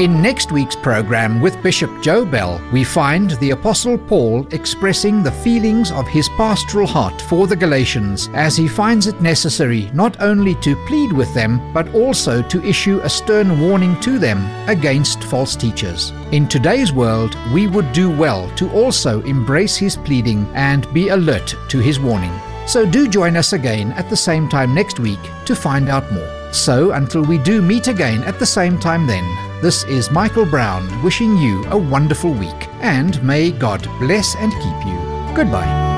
In next week's program with Bishop Joe Bell, we find the Apostle Paul expressing the feelings of his pastoral heart for the Galatians as he finds it necessary not only to plead with them, but also to issue a stern warning to them against false teachers. In today's world, we would do well to also embrace his pleading and be alert to his warning. So do join us again at the same time next week to find out more. So until we do meet again at the same time then, this is Michael Brown wishing you a wonderful week, and may God bless and keep you. Goodbye.